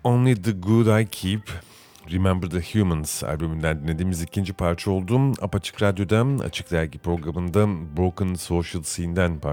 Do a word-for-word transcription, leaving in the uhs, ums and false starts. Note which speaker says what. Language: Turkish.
Speaker 1: Only the Good I Keep, Remember the Humans albümünden dinlediğimiz ikinci parça oldu. Apaçık Radyo'da Açık Dergi programında Broken Social Scene'den